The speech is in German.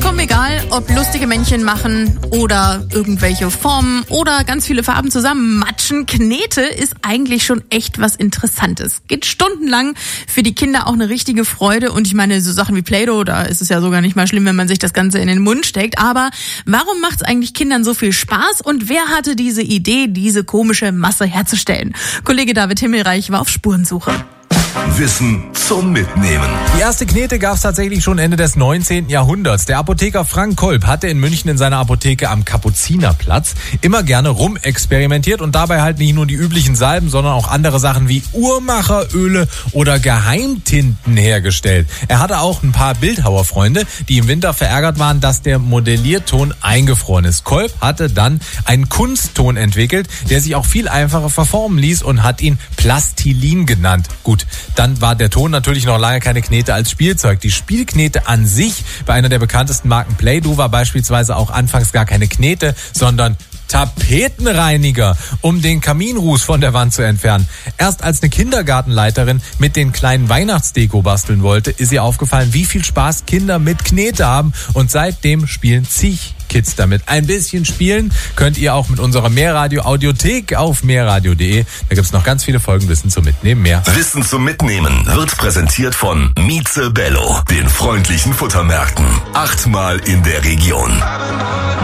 Vollkommen egal, ob lustige Männchen machen oder irgendwelche Formen oder ganz viele Farben zusammenmatschen. Knete ist eigentlich schon echt was Interessantes. Geht stundenlang, für die Kinder auch eine richtige Freude. Und ich meine, so Sachen wie Play-Doh, da ist es ja sogar nicht mal schlimm, wenn man sich das Ganze in den Mund steckt. Aber warum macht es eigentlich Kindern so viel Spaß? Und wer hatte diese Idee, diese komische Masse herzustellen? Kollege David Himmelreich war auf Spurensuche. Wissen zum Mitnehmen. Die erste Knete gab es tatsächlich schon Ende des 19. Jahrhunderts. Der Apotheker Frank Kolb hatte in München in seiner Apotheke am Kapuzinerplatz immer gerne rumexperimentiert und dabei halt nicht nur die üblichen Salben, sondern auch andere Sachen wie Uhrmacheröle oder Geheimtinten hergestellt. Er hatte auch ein paar Bildhauerfreunde, die im Winter verärgert waren, dass der Modellierton eingefroren ist. Kolb hatte dann einen Kunstton entwickelt, der sich auch viel einfacher verformen ließ und hat ihn Plastilin genannt. Gut, dann war der Ton natürlich noch lange keine Knete als Spielzeug. Die Spielknete an sich bei einer der bekanntesten Marken Play-Doh war beispielsweise auch anfangs gar keine Knete, sondern Tapetenreiniger, um den Kaminruß von der Wand zu entfernen. Erst als eine Kindergartenleiterin mit den kleinen Weihnachtsdeko basteln wollte, ist ihr aufgefallen, wie viel Spaß Kinder mit Knete haben. Und seitdem spielen zig Kids damit. Ein bisschen spielen könnt ihr auch mit unserer Mehrradio-Audiothek auf mehrradio.de. Da gibt's noch ganz viele Folgen Wissen zum Mitnehmen. Mehr Wissen zum Mitnehmen wird präsentiert von Mieze Bello, den freundlichen Futtermärkten. 8-mal in der Region.